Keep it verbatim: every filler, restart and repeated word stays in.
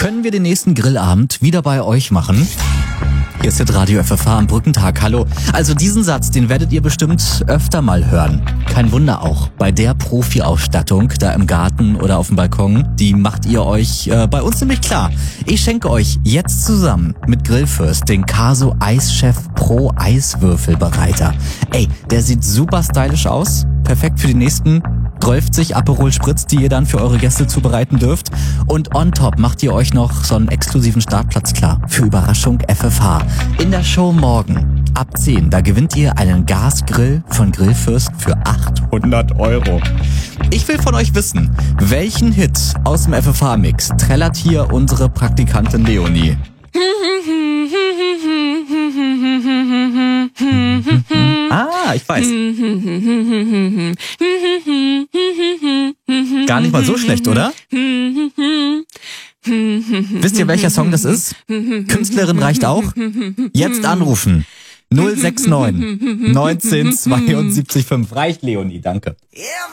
Können wir den nächsten Grillabend wieder bei euch machen? Hier ist jetzt Radio F F H am Brückentag. Hallo. Also diesen Satz, den werdet ihr bestimmt öfter mal hören. Kein Wunder auch. Bei der Profi-Ausstattung da im Garten oder auf dem Balkon, die macht ihr euch äh, bei uns nämlich klar. Ich schenke euch jetzt zusammen mit Grillfürst den Caso Eischef Pro Eiswürfelbereiter. Ey, der sieht super stylisch aus. Perfekt für die nächsten zwölfzig Aperol Spritz, die ihr dann für eure Gäste zubereiten dürft. Und on top macht ihr euch noch so einen exklusiven Startplatz klar für Überraschung F F H. In der Show morgen ab zehn, da gewinnt ihr einen Gasgrill von Grillfürst für achthundert Euro. Ich will von euch wissen, welchen Hit aus dem F F H-Mix trällert hier unsere Praktikantin Leonie? Ah, ich weiß. Gar nicht mal so schlecht, oder? Wisst ihr, welcher Song das ist? Künstlerin reicht auch? Jetzt anrufen. null sechs neun neunzehn zweiundsiebzig fünf. Reicht, Leonie, danke.